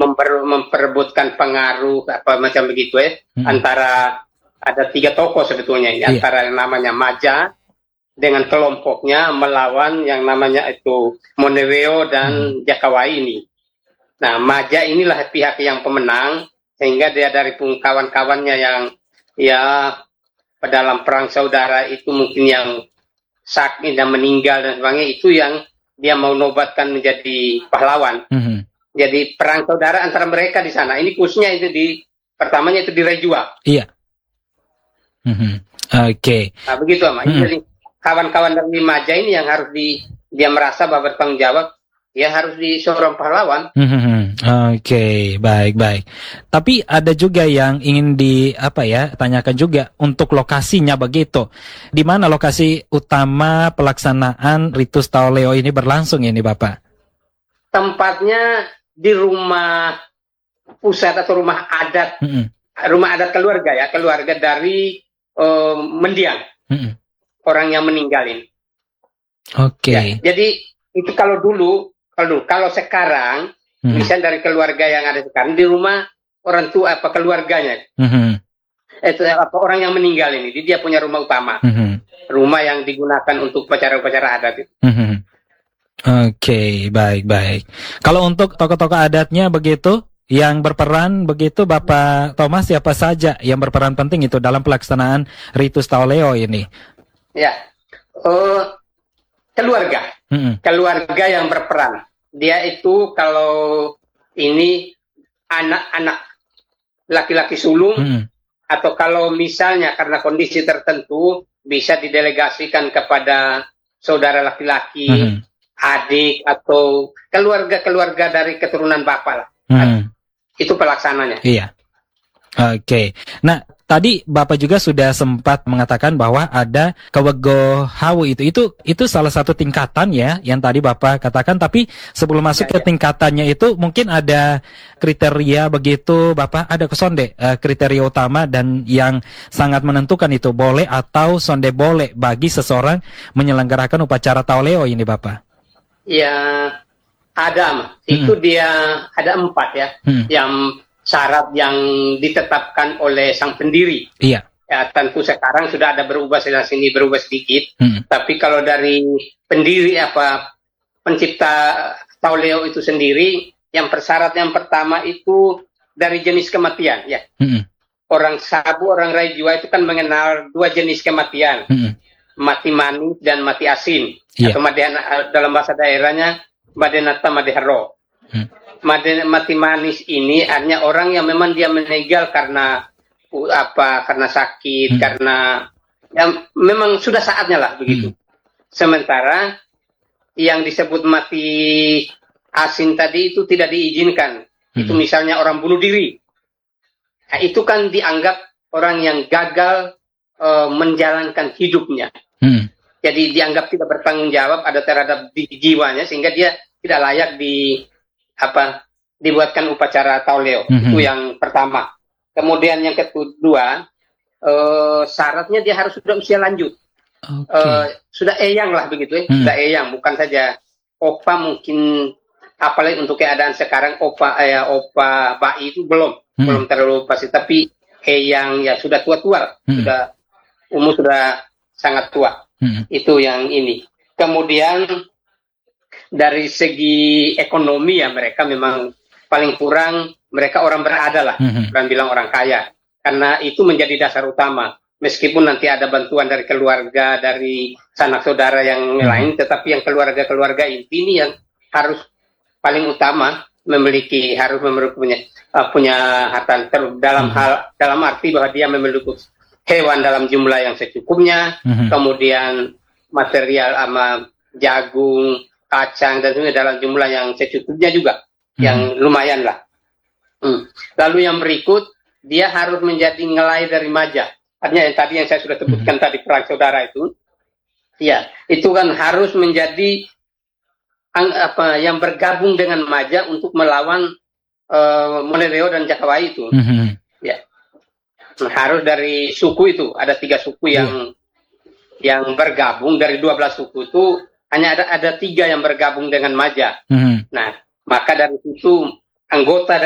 memperebutkan pengaruh apa macam begitu antara ada 3 tokoh sebetulnya ini, antara yang namanya Maja dengan kelompoknya melawan yang namanya itu Moneweo dan Jakawai ini. Nah, Maja inilah pihak yang pemenang, sehingga dia dari kawan-kawannya yang ya dalam perang saudara itu mungkin yang sakit dan meninggal dan sebagainya, itu yang dia mau nobatkan menjadi pahlawan. Jadi perang saudara antara mereka di sana. Ini khususnya itu pertamanya itu di Rejua. Iya. Oke. Nah, begitu Ama. Jadi kawan-kawan dari Maja ini yang harus dia merasa bahwa bertanggung jawab, ya harus seorang pahlawan. Oke, baik. Tapi ada juga yang ingin tanyakan juga untuk lokasinya begitu. Di mana lokasi utama pelaksanaan Ritus Taoleo ini berlangsung ini, Bapak? Tempatnya di rumah pusat atau rumah adat, rumah adat keluarga dari mendiang, orang yang meninggalin. Oke. Ya, jadi itu kalau sekarang, misalnya dari keluarga yang ada sekarang di rumah orang tua apa keluarganya, itu apa orang yang meninggal ini, dia punya rumah utama, rumah yang digunakan untuk upacara-upacara adat itu. Oke, baik. Kalau untuk tokoh-tokoh adatnya begitu, yang berperan begitu Bapak Thomas, siapa saja yang berperan penting itu dalam pelaksanaan Ritus Taoleo ini? Ya, keluarga yang berperan. Dia itu kalau ini anak-anak laki-laki sulung, atau kalau misalnya karena kondisi tertentu bisa didelegasikan kepada saudara laki-laki, adik atau keluarga dari keturunan bapak lah. Itu pelaksananya. Iya. Oke. Nah, tadi Bapak juga sudah sempat mengatakan bahwa ada Kawego Hawu itu salah satu tingkatan ya yang tadi Bapak katakan, tapi sebelum masuk ke tingkatannya itu mungkin ada kriteria begitu Bapak, ada sonde kriteria utama dan yang sangat menentukan itu boleh atau sonde boleh bagi seseorang menyelenggarakan upacara Taoleo ini Bapak. Ya, ada itu dia ada 4 ya, yang syarat yang ditetapkan oleh sang pendiri. Iya. Ya, tentu sekarang sudah ada berubah sini berubah sedikit. Tapi kalau dari pendiri pencipta Taoleo itu sendiri, yang persyarat yang pertama itu dari jenis kematian ya. Orang Sabu, orang Rejua itu kan mengenal 2 jenis kematian. Mati manis dan mati asin. Atau dalam bahasa daerahnya Madenata Madeharo. Mati manis ini artinya orang yang memang dia meninggal karena sakit, karena yang memang sudah saatnya lah begitu. Sementara yang disebut mati asin tadi itu tidak diizinkan. Itu misalnya orang bunuh diri. Nah, itu kan dianggap orang yang gagal menjalankan hidupnya. Jadi dianggap tidak bertanggung jawab ada terhadap jiwanya, sehingga dia tidak layak dibuatkan upacara Taoleo. Itu yang pertama. Kemudian yang kedua, syaratnya dia harus sudah usia lanjut. Sudah eyang lah begitu ya. Sudah eyang, bukan saja opa, mungkin apalagi untuk keadaan sekarang opa bayi itu belum terlalu pasti, tapi eyang ya sudah tua-tua, sudah umur sudah sangat tua. Itu yang ini. Kemudian dari segi ekonomi ya mereka memang paling kurang mereka orang berada lah, bukan bilang orang kaya, karena itu menjadi dasar utama. Meskipun nanti ada bantuan dari keluarga, dari sanak saudara yang lain, tetapi yang keluarga inti ini yang harus paling utama harus memiliki punya harta dalam arti bahwa dia memiliki hewan dalam jumlah yang secukupnya, kemudian material sama jagung, kacang dan sebagainya dalam jumlah yang secukupnya juga, yang lumayan lah. Lalu yang berikut, dia harus menjadi ngelai dari Maja. Artinya yang tadi yang saya sudah sebutkan tadi perang saudara itu, ya itu kan harus menjadi yang bergabung dengan Maja untuk melawan Moneweo dan Jakawai itu. Ya. Harus dari suku itu, ada 3 suku yang bergabung, dari 12 suku itu hanya ada 3 yang bergabung dengan Maja. Nah, maka dari itu anggota